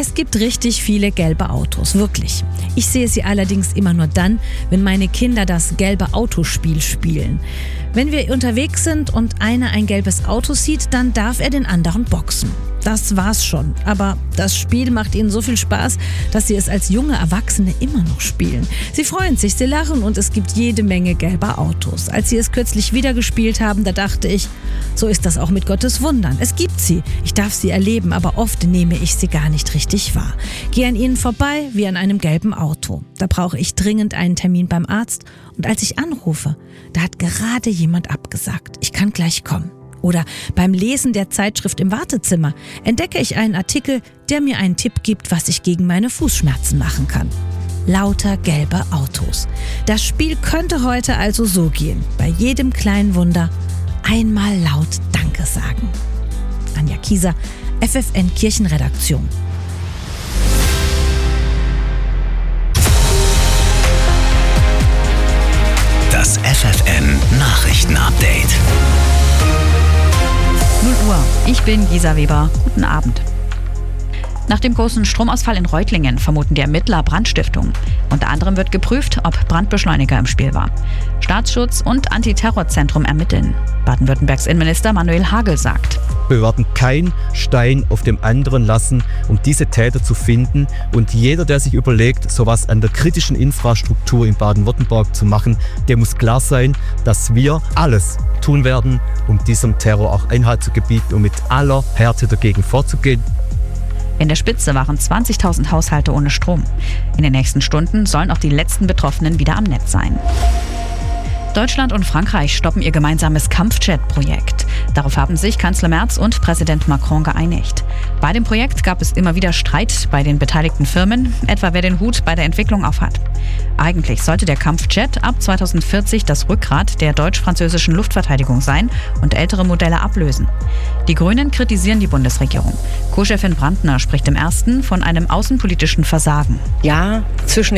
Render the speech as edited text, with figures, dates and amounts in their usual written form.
Es gibt richtig viele gelbe Autos, wirklich. Ich sehe sie allerdings immer nur dann, wenn meine Kinder das gelbe Autospiel spielen. Wenn wir unterwegs sind und einer ein gelbes Auto sieht, dann darf er den anderen boxen. Das war's schon. Aber das Spiel macht ihnen so viel Spaß, dass sie es als junge Erwachsene immer noch spielen. Sie freuen sich, sie lachen und es gibt jede Menge gelber Autos. Als sie es kürzlich wieder gespielt haben, da dachte ich, so ist das auch mit Gottes Wundern. Es gibt sie. Ich darf sie erleben, aber oft nehme ich sie gar nicht richtig wahr. Gehe an ihnen vorbei wie an einem gelben Auto. Da brauche ich dringend einen Termin beim Arzt. Und als ich anrufe, da hat gerade jemand abgesagt. Ich kann gleich kommen. Oder beim Lesen der Zeitschrift im Wartezimmer entdecke ich einen Artikel, der mir einen Tipp gibt, was ich gegen meine Fußschmerzen machen kann. Lauter gelbe Autos. Das Spiel könnte heute also so gehen. Bei jedem kleinen Wunder einmal laut Danke sagen. Anja Kieser, FFN Kirchenredaktion. Das FFN Nachrichtenupdate. 0 Uhr. Ich bin Gisa Weber. Guten Abend. Nach dem großen Stromausfall in Reutlingen vermuten die Ermittler Brandstiftung. Unter anderem wird geprüft, ob Brandbeschleuniger im Spiel war. Staatsschutz und Antiterrorzentrum ermitteln. Baden-Württembergs Innenminister Manuel Hagel sagt: Wir werden keinen Stein auf dem anderen lassen, um diese Täter zu finden. Und jeder, der sich überlegt, sowas an der kritischen Infrastruktur in Baden-Württemberg zu machen, der muss klar sein, dass wir alles tun werden, um diesem Terror auch Einhalt zu gebieten und mit aller Härte dagegen vorzugehen. In der Spitze waren 20.000 Haushalte ohne Strom. In den nächsten Stunden sollen auch die letzten Betroffenen wieder am Netz sein. Deutschland und Frankreich stoppen ihr gemeinsames Kampfjet-Projekt. Darauf haben sich Kanzler Merz und Präsident Macron geeinigt. Bei dem Projekt gab es immer wieder Streit bei den beteiligten Firmen, etwa wer den Hut bei der Entwicklung aufhat. Eigentlich sollte der Kampfjet ab 2040 das Rückgrat der deutsch-französischen Luftverteidigung sein und ältere Modelle ablösen. Die Grünen kritisieren die Bundesregierung. Co-Chefin Brandner spricht im Ersten von einem außenpolitischen Versagen. Ja, zwischen